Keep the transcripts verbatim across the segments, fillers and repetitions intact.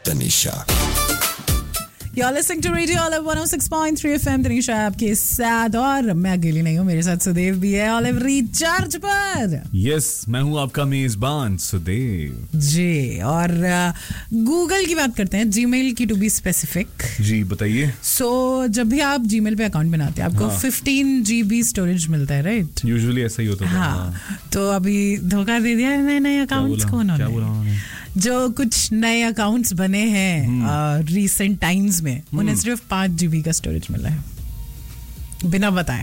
Tanisha. You're listening to Radio Olive one oh six point three F M. Tanisha आपके साथ और मैं अकेली नहीं हूँ, मेरे साथ सुदेव भी है ऑलिव रिचार्ज पर. यस yes, मैं हूँ आपका मेजबान सुदेव जी. और गूगल uh, की बात करते हैं, जीमेल की टू बी स्पेसिफिक. जी बताइए. सो so, जब भी आप जीमेल पे अकाउंट बनाते हैं आपको हाँ. फिफ्टीन जीबी स्टोरेज मिलता है, राइट? यूजुअली ऐसा ही होता है. हाँ. हाँ. तो अभी धोखा दे दिया नए नए अकाउंट्स को उन्होंने, जो कुछ नए अकाउंट्स बने हैं रीसेंट टाइम्स में, उन्हें सिर्फ पांच जीबी का स्टोरेज मिला है बिना बताए.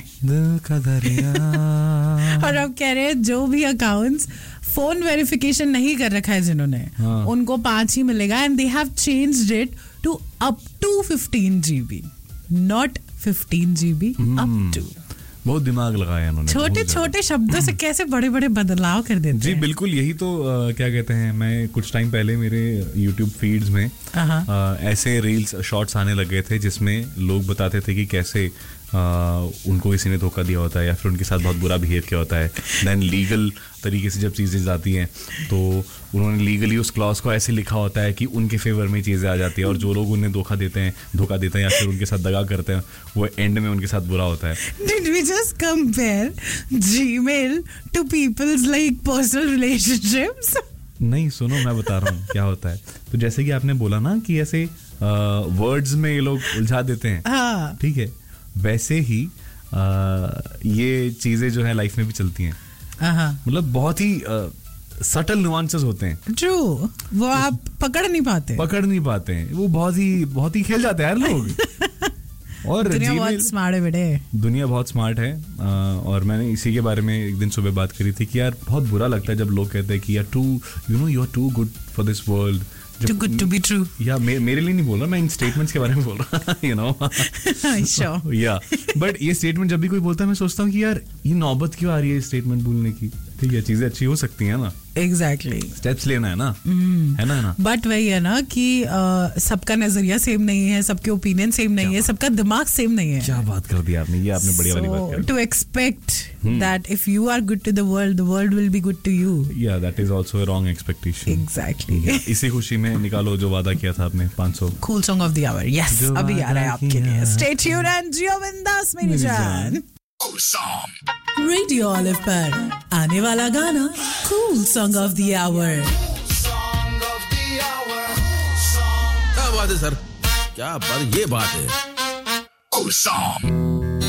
और अब कह रहे हैं जो भी अकाउंट्स फोन वेरिफिकेशन नहीं कर रखा है जिन्होंने, हाँ. उनको पांच ही मिलेगा. And they have changed it to up to fifteen GB, not fifteen GB, up to. बहुत दिमाग लगाया उन्होंने. छोटे छोटे शब्दों से कैसे बड़े बड़े बदलाव कर देते हैं. जी बिल्कुल, यही तो आ, क्या कहते हैं, मैं कुछ टाइम पहले मेरे YouTube फीड्स में आ, ऐसे रील्स शॉर्ट्स आने लग गए थे जिसमें लोग बताते थे कि कैसे आ, उनको किसी ने धोखा दिया होता है या फिर उनके साथ बहुत बुरा बिहेव किया होता है. देन लीगल तरीके से जब चीज़ें जाती हैं तो उन्होंने लीगली उस क्लॉज को ऐसे लिखा होता है कि उनके फेवर में चीज़ें आ जाती है, और जो लोग उन्हें धोखा देते हैं धोखा देते हैं या फिर उनके साथ दगा करते हैं, वो एंड में उनके साथ बुरा होता है. Did we just compare Gmail to people's like personal relationships? नहीं, सुनो मैं बता रहा हूँ क्या होता है. तो जैसे कि आपने बोला ना कि ऐसे वर्ड्स में ये लोग उलझा देते हैं, हाँ. ठीक है, वैसे ही आ, ये चीजें जो है लाइफ में भी चलती हैं. मतलब बहुत ही सटल नुआंसेस होते हैं. ट्रू. वो आप पकड़ नहीं पाते पकड़ नहीं पाते हैं वो बहुत ही बहुत ही खेल जाते हैं यार लोग. और दुनिया बहुत स्मार्ट है बेटे. दुनिया बहुत स्मार्ट है. आ, और मैंने इसी के बारे में एक दिन सुबह बात करी थी कि यार बहुत बुरा लगता है जब लोग कहते हैं कि यार to you know you are to good for this world. Too good to be true. या मे, मेरे लिए नहीं बोल रहा, मैं इन स्टेटमेंट्स के बारे में बोल रहा हूँ, you know. या बट ये स्टेटमेंट जब भी कोई बोलता है मैं सोचता हूँ कि यार ये नौबत क्यों आ रही है स्टेटमेंट बोलने की. ठीक है, चीजें अच्छी हो सकती हैं ना. Exactly exactly. स्टेप्स लेना है ना. mm. है ना, है ना. बट वही है ना कि uh, सबका नजरिया सेम नहीं है, सबके ओपिनियन सेम नहीं है, सबका दिमाग सेम नहीं है. क्या बात कर दी आपने, ये आपने बढ़िया वाली बात कर दी. To expect that if you are good to the world, the world will be good to you. या that is also a wrong expectation. Exactly. इसी खुशी में निकालो जो वादा किया था आपने पाँच सौ. Cool song of the our. Yes, अभी आ रहा है आपके लिए. स्टे ट्यून्ड एंड जियो बिंदास मेरी जान. रेडियो ऑलिव पर आने वाला गाना cool song of the our. क्या बात है सर, क्या बात, ये बात है.